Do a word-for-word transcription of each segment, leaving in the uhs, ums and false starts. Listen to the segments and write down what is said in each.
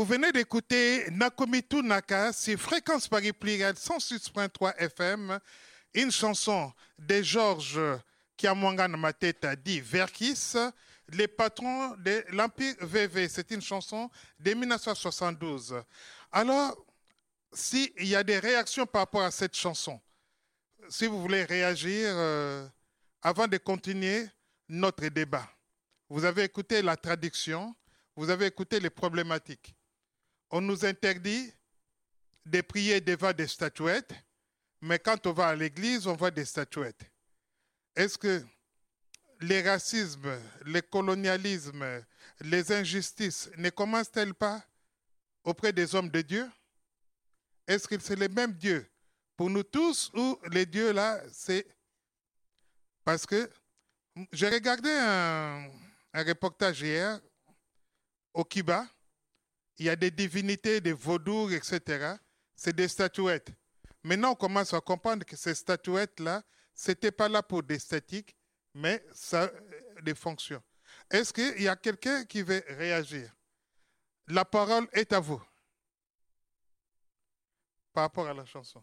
venez d'écouter Nakomitu Naka sur Fréquence Paris Pluriel cent six point trois F M, une chanson de Georges Kiamwanga Mateta dit Verkis, les patrons de l'Empire V V. C'est une chanson de mille neuf cent soixante-douze. Alors, s'il y a des réactions par rapport à cette chanson, si vous voulez réagir euh, avant de continuer notre débat, vous avez écouté la traduction. Vous avez écouté les problématiques. On nous interdit de prier devant des statuettes, mais quand on va à l'église, on voit des statuettes. Est-ce que les racismes, les colonialismes, les injustices ne commencent-elles pas auprès des hommes de Dieu? Est-ce que c'est le même Dieu pour nous tous ou les dieux là, c'est... Parce que j'ai regardé un, un reportage hier. Au Kiba, il y a des divinités, des vaudours, et cetera. C'est des statuettes. Maintenant, on commence à comprendre que ces statuettes-là, ce n'était pas là pour des statiques, mais ça a des fonctions. Est-ce qu'il y a quelqu'un qui veut réagir? La parole est à vous. Par rapport à la chanson.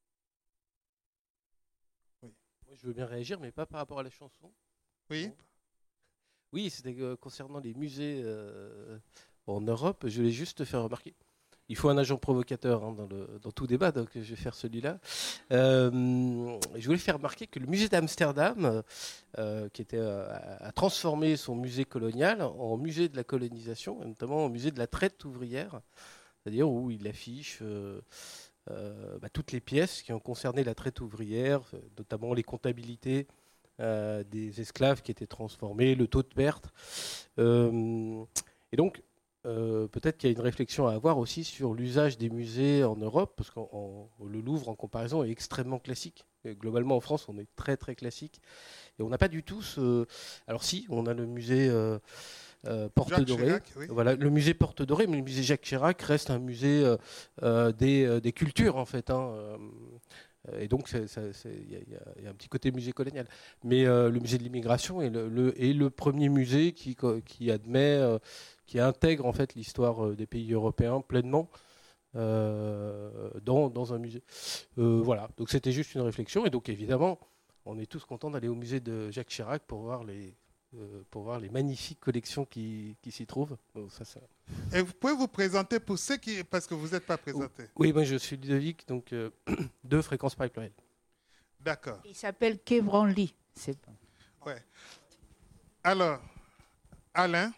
Oui. Moi, je veux bien réagir, mais pas par rapport à la chanson. Oui. Bon. Oui, c'était euh, concernant les musées euh, en Europe. Je voulais juste te faire remarquer. Il faut un agent provocateur hein, dans, le, dans tout débat, donc je vais faire celui-là. Euh, je voulais faire remarquer que le musée d'Amsterdam, euh, qui était euh, a transformé son musée colonial en musée de la colonisation, et notamment en musée de la traite ouvrière, c'est-à-dire où il affiche euh, euh, bah, toutes les pièces qui ont concerné la traite ouvrière, notamment les comptabilités. Euh, des esclaves qui étaient transformés, le taux de perte. Euh, et donc, euh, peut-être qu'il y a une réflexion à avoir aussi sur l'usage des musées en Europe, parce que le Louvre, en comparaison, est extrêmement classique. Et globalement, en France, on est très, très classique. Et on n'a pas du tout ce... Alors si, on a le musée... Euh, Euh, Porte Jacques Dorée. Chirac, oui. Voilà, le musée Porte Dorée, mais le musée Jacques Chirac reste un musée euh, euh, des, euh, des cultures, en fait. Hein, euh, et donc, il y, y a un petit côté musée colonial. Mais euh, le musée de l'immigration est le, le, est le premier musée qui, qui admet, euh, qui intègre en fait l'histoire des pays européens pleinement euh, dans, dans un musée. Euh, voilà, donc c'était juste une réflexion. Et donc, évidemment, on est tous contents d'aller au musée de Jacques Chirac pour voir les... Euh, pour voir les magnifiques collections qui, qui s'y trouvent. Donc ça, ça... Et vous pouvez vous présenter pour ceux qui... Parce que vous n'êtes pas présenté. Oui, moi je suis Ludovic, donc euh, de Fréquence Paris Pluriel. D'accord. Il s'appelle Kebranly. C'est pas... Ouais. Alors, Alain.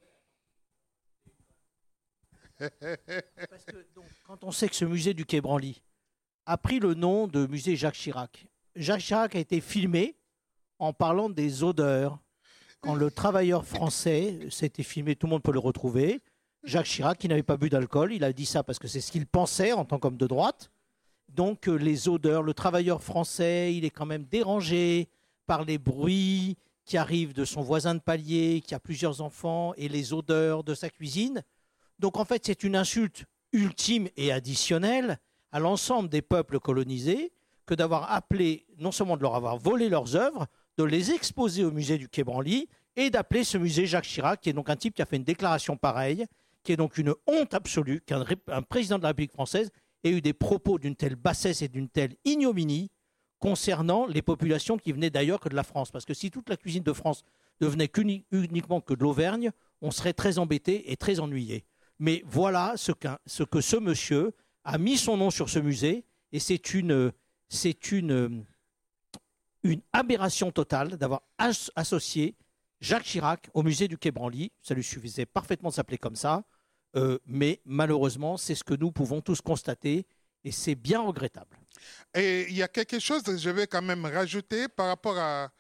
Parce que, donc, quand on sait que ce musée du Quai Branly a pris le nom de musée Jacques Chirac, Jacques Chirac a été filmé en parlant des odeurs. Quand le travailleur français, c'était filmé, tout le monde peut le retrouver, Jacques Chirac, qui n'avait pas bu d'alcool, il a dit ça parce que c'est ce qu'il pensait en tant qu'homme de droite. Donc euh, les odeurs, le travailleur français, il est quand même dérangé par les bruits qui arrivent de son voisin de palier, qui a plusieurs enfants, et les odeurs de sa cuisine. Donc en fait, c'est une insulte ultime et additionnelle à l'ensemble des peuples colonisés que d'avoir appelé, non seulement de leur avoir volé leurs œuvres, de les exposer au musée du Quai Branly et d'appeler ce musée Jacques Chirac, qui est donc un type qui a fait une déclaration pareille, qui est donc une honte absolue qu'un un président de la République française ait eu des propos d'une telle bassesse et d'une telle ignominie concernant les populations qui venaient d'ailleurs que de la France. Parce que si toute la cuisine de France devenait qu'uni- uniquement que de l'Auvergne, on serait très embêté et très ennuyé. Mais voilà ce, qu'un, ce que ce monsieur a mis son nom sur ce musée, et c'est une... C'est une une aberration totale d'avoir as- associé Jacques Chirac au musée du Quai Branly. Ça lui suffisait parfaitement de s'appeler comme ça, euh, mais malheureusement, c'est ce que nous pouvons tous constater, et c'est bien regrettable. Et il y a quelque chose que je vais quand même rajouter par rapport à,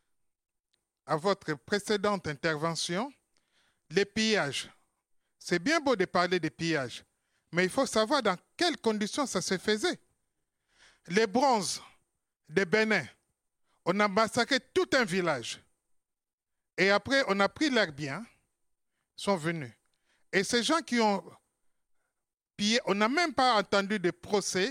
à votre précédente intervention, les pillages. C'est bien beau de parler des pillages, mais il faut savoir dans quelles conditions ça se faisait. Les bronzes de Bénin, on a massacré tout un village. Et après, on a pris leurs biens, sont venus. Et ces gens qui ont pillé, on n'a même pas entendu de procès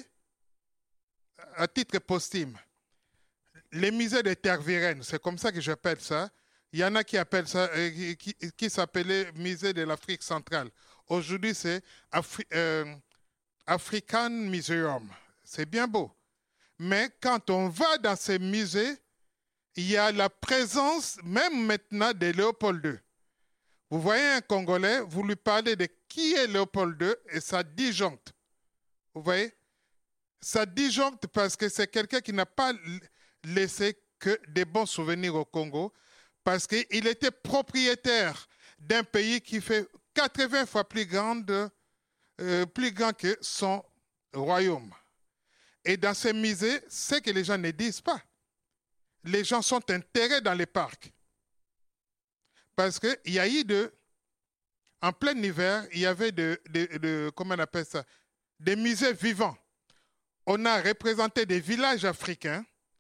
à titre posthume. Les musées de Tervuren, c'est comme ça que j'appelle ça. Il y en a qui appellent ça, euh, qui, qui s'appelait musée de l'Afrique centrale. Aujourd'hui, c'est Afri- euh, African Museum. C'est bien beau. Mais quand on va dans ces musées, il y a la présence, même maintenant, de Léopold deux. Vous voyez un Congolais, vous lui parlez de qui est Léopold deux et ça disjoncte. Vous voyez? Ça disjoncte parce que c'est quelqu'un qui n'a pas laissé que des bons souvenirs au Congo, parce qu'il était propriétaire d'un pays qui fait quatre-vingts fois plus grand, euh, plus grand que son royaume. Et dans ces musées, c'est que les gens ne disent pas. Les gens sont enterrés dans les parcs. Parce qu'il y a eu de... En plein hiver, il y avait de, de, de... Comment on appelle ça? Des musées vivants. On a représenté des villages africains.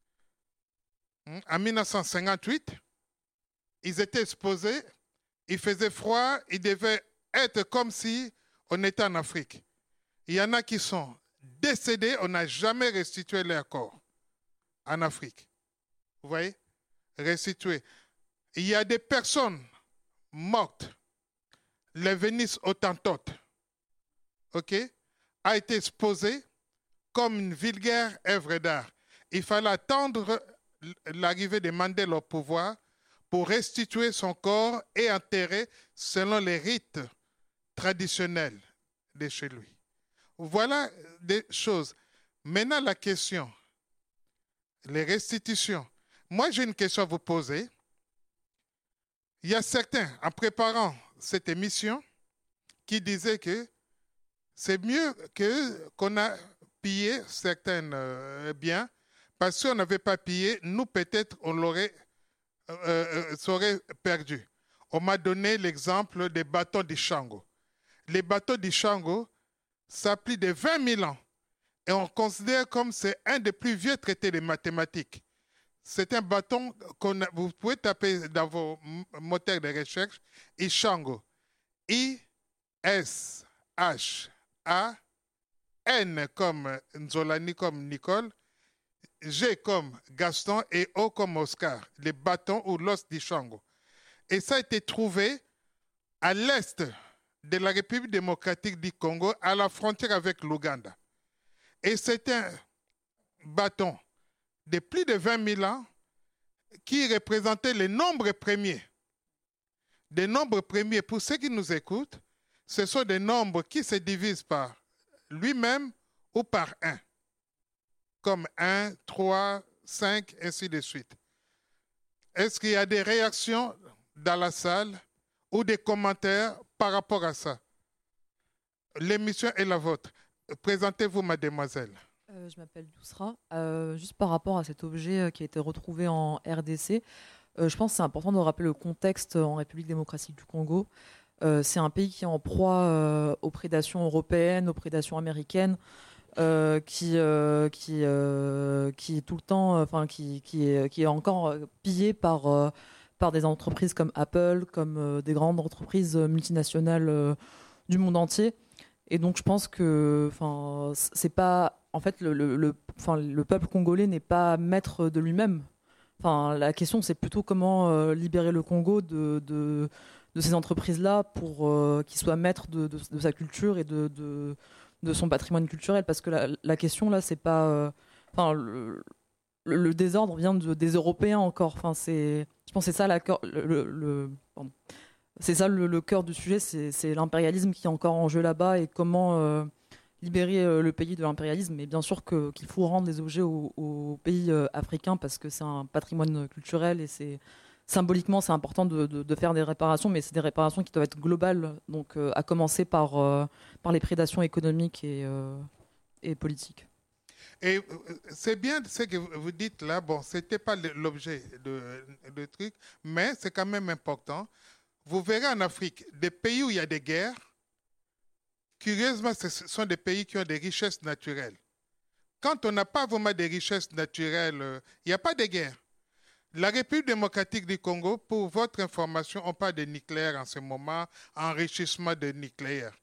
En mille neuf cent cinquante-huit, ils étaient exposés, il faisait froid, ils devaient être comme si on était en Afrique. Il y en a qui sont décédés, on n'a jamais restitué leur corps en Afrique. Vous voyez? Restitué. Il y a des personnes mortes. Le Vénice Hottentote, ok, a été exposé comme une vulgaire œuvre d'art. Il fallait attendre l'arrivée de Mandela au pouvoir pour restituer son corps et enterrer selon les rites traditionnels de chez lui. Voilà des choses. Maintenant, la question, les restitutions. Moi, j'ai une question à vous poser. Il y a certains, en préparant cette émission, qui disaient que c'est mieux que, qu'on a pillé certains euh, biens, parce que si on n'avait pas pillé, nous, peut-être, on l'aurait euh, euh, perdu. On m'a donné l'exemple des bateaux d'Ishango. Les bateaux d'Ishango, ça plus de vingt mille ans. Et on considère comme c'est un des plus vieux traités de mathématiques. C'est un bâton qu'on a, vous pouvez taper dans vos moteurs de recherche, Ishango. I S H A N comme Nzolani comme Nicole, G comme Gaston et O comme Oscar, les bâtons ou l'os d'Ishango. Et ça a été trouvé à l'est de la République démocratique du Congo, à la frontière avec l'Ouganda. Et c'est un bâton de plus de vingt mille ans qui représentait les nombres premiers. Des nombres premiers, pour ceux qui nous écoutent, ce sont des nombres qui se divisent par lui-même ou par un. Comme un, trois, cinq, ainsi de suite. Est-ce qu'il y a des réactions dans la salle ou des commentaires par rapport à ça? L'émission est la vôtre. Présentez-vous, mademoiselle. Euh, je m'appelle Doussra. Euh, juste par rapport à cet objet euh, qui a été retrouvé en R D C, euh, je pense que c'est important de rappeler le contexte en République démocratique du Congo. Euh, c'est un pays qui est en proie euh, aux prédations européennes, aux prédations américaines, euh, qui, euh, qui, euh, qui est tout le temps, enfin, qui, qui, est, qui est encore pillé par, euh, par des entreprises comme Apple, comme euh, des grandes entreprises multinationales euh, du monde entier. Et donc, je pense que, enfin, c'est pas, en fait, le, le, le, enfin, le peuple congolais n'est pas maître de lui-même. Enfin, la question, c'est plutôt comment euh, libérer le Congo de, de, de ces entreprises-là pour euh, qu'il soit maître de, de, de sa culture et de, de, de son patrimoine culturel. Parce que la, la question, là, c'est pas, euh, enfin, le, le, le désordre vient de, des Européens encore. Enfin, c'est, je pense, que c'est ça la, le, le, le pardon. C'est ça le, le cœur du sujet, c'est, c'est l'impérialisme qui est encore en jeu là-bas et comment euh, libérer euh, le pays de l'impérialisme. Et bien sûr que, qu'il faut rendre les objets aux, aux pays euh, africains parce que c'est un patrimoine culturel et c'est, symboliquement c'est important de, de, de faire des réparations, mais c'est des réparations qui doivent être globales, donc euh, à commencer par, euh, par les prédations économiques et, euh, et politiques. Et c'est bien ce que vous dites là, bon, ce n'était pas l'objet de, de truc, mais c'est quand même important. Vous verrez en Afrique, des pays où il y a des guerres, curieusement, ce sont des pays qui ont des richesses naturelles. Quand on n'a pas vraiment des richesses naturelles, il n'y a pas de guerre. La République démocratique du Congo, pour votre information, on parle de nucléaire en ce moment, enrichissement de nucléaire.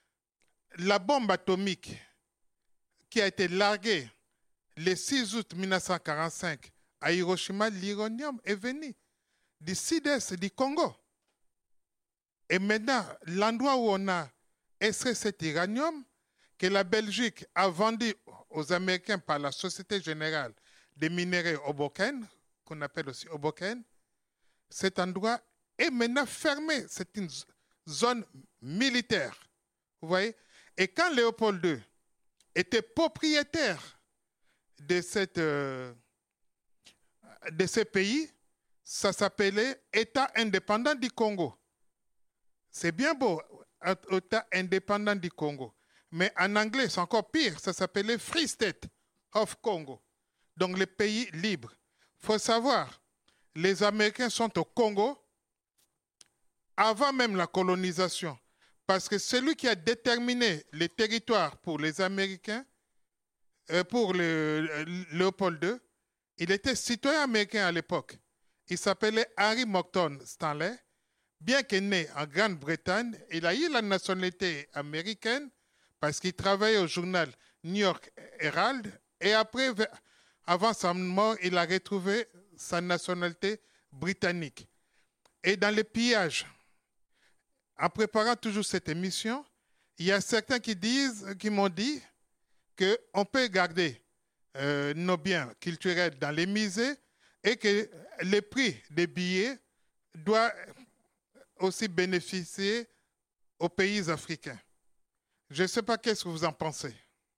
La bombe atomique qui a été larguée le six août mille neuf cent quarante-cinq à Hiroshima, l'uranium est venu du sud-est du Congo. Et maintenant, l'endroit où on a est-ce que cet uranium que la Belgique a vendu aux Américains par la Société Générale des Minéraux Hoboken, qu'on appelle aussi Hoboken, cet endroit est maintenant fermé. C'est une zone militaire. Vous voyez? Et quand Léopold deux était propriétaire de, cette, euh, de ce pays, ça s'appelait État indépendant du Congo. C'est bien beau, État indépendant du Congo. Mais en anglais, c'est encore pire. Ça s'appelait Free State of Congo. Donc, le pays libre. Il faut savoir, les Américains sont au Congo avant même la colonisation. Parce que celui qui a déterminé les territoires pour les Américains, euh, pour le, le, Léopold deux, il était citoyen américain à l'époque. Il s'appelait Henry Morton Stanley. Bien qu'il né en Grande-Bretagne, il a eu la nationalité américaine parce qu'il travaillait au journal New York Herald. Et après, avant sa mort, il a retrouvé sa nationalité britannique. Et dans les pillages, en préparant toujours cette émission, il y a certains qui disent, qui m'ont dit qu'on peut garder euh, nos biens culturels dans les musées et que le prix des billets doit aussi bénéficier aux pays africains. Je ne sais pas qu'est-ce que vous en pensez.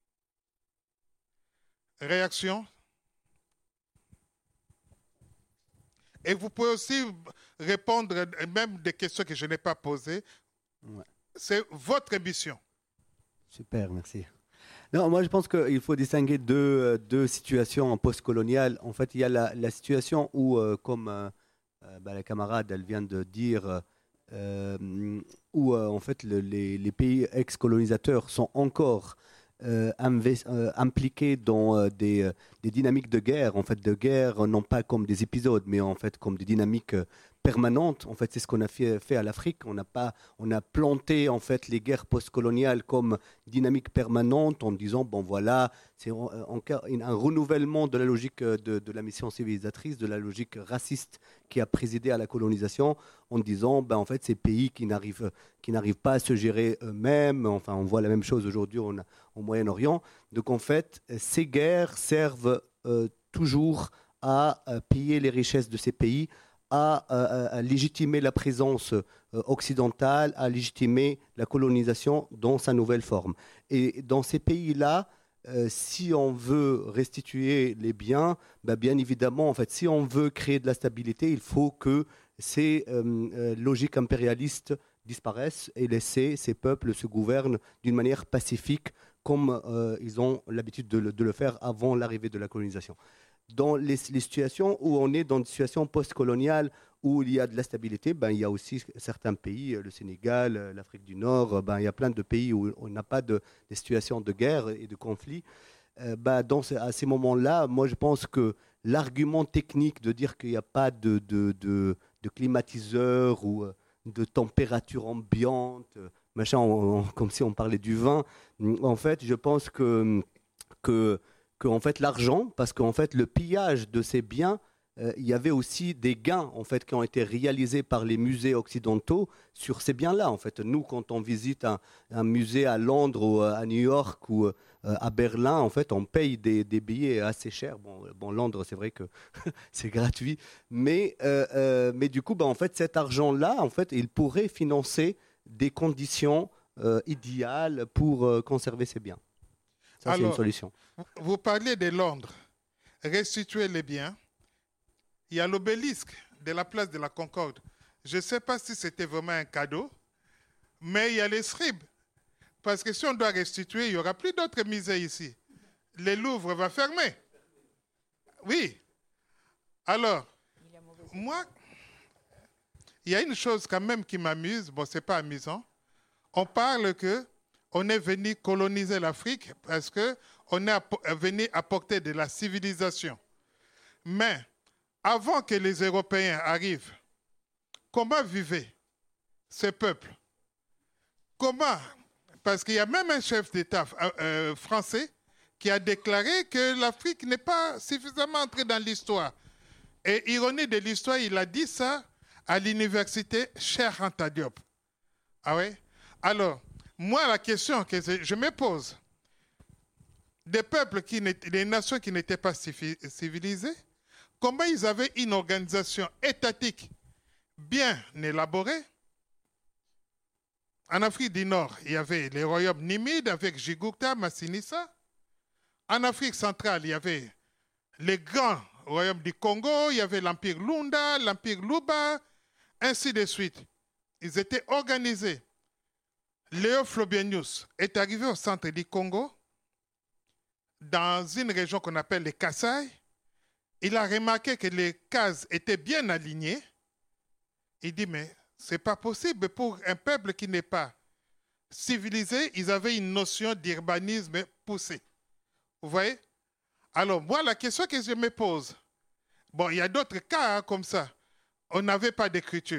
Réaction? Et vous pouvez aussi répondre même des questions que je n'ai pas posées. Ouais. C'est votre émission. Super, merci. Non, moi je pense qu'il faut distinguer deux, deux situations post-coloniales. En fait, il y a la, la situation où, euh, comme euh, bah, la camarade elle vient de dire, euh, où euh, en fait le, les, les pays ex-colonisateurs sont encore Euh, inv- euh, impliqués dans euh, des, euh, des dynamiques de guerre, en fait, de guerre, non pas comme des épisodes, mais en fait comme des dynamiques euh, permanentes. En fait, c'est ce qu'on a fait, fait à l'Afrique. On a pas, on a planté en fait les guerres postcoloniales comme dynamique permanente en disant bon voilà, c'est en, en, un renouvellement de la logique de, de la mission civilisatrice, de la logique raciste qui a présidé à la colonisation, en disant ben en fait ces pays qui n'arrivent qui n'arrivent pas à se gérer eux-mêmes. Enfin, on voit la même chose aujourd'hui on a, au Moyen-Orient. Donc en fait, ces guerres servent euh, toujours à, à piller les richesses de ces pays, à, à, à légitimer la présence euh, occidentale, à légitimer la colonisation dans sa nouvelle forme. Et dans ces pays-là, euh, si on veut restituer les biens, ben bien évidemment, en fait, si on veut créer de la stabilité, il faut que ces euh, euh, logiques impérialistes disparaissent et laisser ces peuples se gouvernent d'une manière pacifique comme euh, ils ont l'habitude de le, de le faire avant l'arrivée de la colonisation. Dans les, les situations où on est dans une situation post-coloniale où il y a de la stabilité, ben, il y a aussi certains pays, le Sénégal, l'Afrique du Nord, ben, il y a plein de pays où on n'a pas de, de situation de guerre et de conflit. Euh, ben, dans ce, à ces moments-là, moi je pense que l'argument technique de dire qu'il n'y a pas de, de, de, de climatiseur ou de température ambiante, machin, on, on, comme si on parlait du vin, en fait, je pense que... que que en fait l'argent, parce qu'en fait le pillage de ces biens, euh, il y avait aussi des gains en fait qui ont été réalisés par les musées occidentaux sur ces biens-là. En fait, nous quand on visite un, un musée à Londres ou à New York ou euh, à Berlin, en fait, on paye des, des billets assez chers. Bon, bon Londres, c'est vrai que c'est gratuit, mais euh, euh, mais du coup, bah, en fait, cet argent-là, en fait, il pourrait financer des conditions euh, idéales pour euh, conserver ces biens. Ça, c'est une solution. Vous parlez de Londres, restituer les biens. Il y a l'obélisque de la place de la Concorde. Je ne sais pas si c'était vraiment un cadeau, mais il y a les scribes. Parce que si on doit restituer, il n'y aura plus d'autres musées ici. Le Louvre va fermer. Oui. Alors, moi, il y a une chose quand même qui m'amuse. Bon, ce n'est pas amusant. On parle que on est venu coloniser l'Afrique parce qu'on est venu apporter de la civilisation. Mais avant que les Européens arrivent, comment vivaient ces peuples? Comment? Parce qu'il y a même un chef d'État euh, français qui a déclaré que l'Afrique n'est pas suffisamment entrée dans l'histoire. Et ironie de l'histoire, il a dit ça à l'université Cheikh Anta Diop. Ah oui? Alors, moi, la question que je me pose, des peuples, qui des nations qui n'étaient pas civilisées, comment ils avaient une organisation étatique bien élaborée? En Afrique du Nord, il y avait les royaumes nimides avec Jigurta, Massinissa. En Afrique centrale, il y avait les grands royaumes du Congo, il y avait l'empire Lunda, l'empire Luba, ainsi de suite. Ils étaient organisés. Léo Frobenius est arrivé au centre du Congo, dans une région qu'on appelle les Kasaï. Il a remarqué que les cases étaient bien alignées. Il dit, mais ce n'est pas possible pour un peuple qui n'est pas civilisé. Ils avaient une notion d'urbanisme poussée. Vous voyez? Alors, moi, la question que je me pose, bon, il y a d'autres cas hein, comme ça. On n'avait pas d'écriture.